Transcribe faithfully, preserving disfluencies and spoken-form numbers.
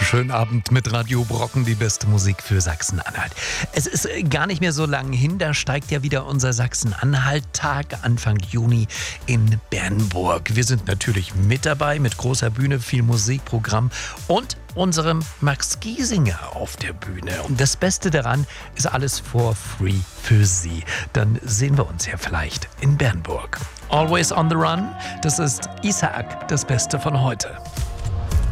Schönen Abend mit Radio Brocken, die beste Musik für Sachsen-Anhalt. Es ist gar nicht mehr so lange hin, da steigt ja wieder unser Sachsen-Anhalt-Tag Anfang Juni in Bernburg. Wir sind natürlich mit dabei, mit großer Bühne, viel Musikprogramm und unserem Max Giesinger auf der Bühne. Und das Beste daran ist alles for free für Sie. Dann sehen wir uns ja vielleicht in Bernburg. Always on the Run, das ist Isaac, das Beste von heute.